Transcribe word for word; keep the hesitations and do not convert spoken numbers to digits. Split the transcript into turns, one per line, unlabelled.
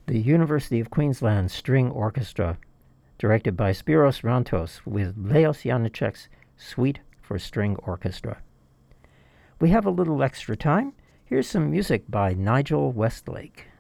the University of Queensland String Orchestra, directed by Spiros Rantos, with Leos Janicek's Suite for String Orchestra. We have a little extra time. Here's some music by Nigel Westlake.